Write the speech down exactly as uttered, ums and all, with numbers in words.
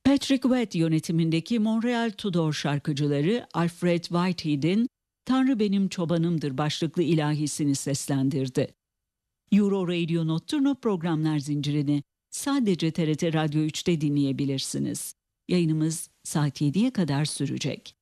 Patrick Webb yönetimindeki Montreal Tudor şarkıcıları Alfred Whitehead'in "Tanrı Benim Çobanımdır" başlıklı ilahisini seslendirdi. Euro Radio Nocturno programlar zincirini sadece T R T Radyo üçte dinleyebilirsiniz. Yayınımız saat yediye kadar sürecek.